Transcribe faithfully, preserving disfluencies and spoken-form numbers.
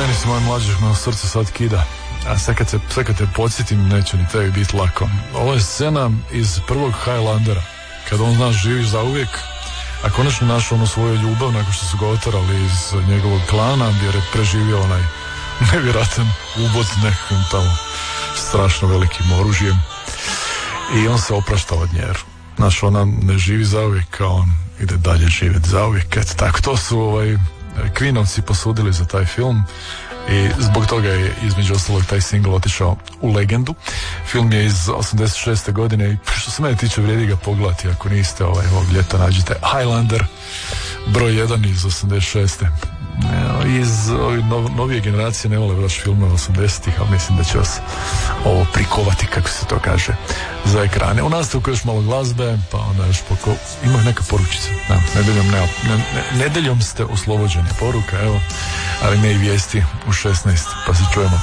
meni se moje mlađe na srce sad kida. A sve kad, se, sve kad te podsjetim, neće ni tebi biti lako. Ovo je scena iz prvog Highlandera, kada on, znaš, živi zauvijek, a konačno našao onu svoju ljubav nakon što su ga otarali iz njegovog klana, jer je preživio onaj nevjerojatan ubod nekakvim tamo strašno velikim oružjem. I on se oprašta od nje. Znaš, ona ne živi zauvijek, kao on ide dalje živjeti zauvijek. Eto tako, to su ovaj, Queenovci posudili za taj film. I zbog toga je između ostalog taj single otišao u legendu. Film je iz osamdeset šeste godine i što se mene tiče vrijedi ga pogledati ako niste ovaj, ovog ljeta nađite Highlander broj jedan iz osamdeset šeste. Iz ovih nov, novije generacije ne vole vraći filme osamdesetih, ali mislim da će vas ovo prikovati, kako se to kaže, za ekrane. U nastavku još malo glazbe, pa onda još poko... ima neka poručica. Da, nedeljom, ne, ne, ne, nedeljom ste oslobođeni poruka, evo, ali ne i vijesti u šesnaest, pa se čujemo.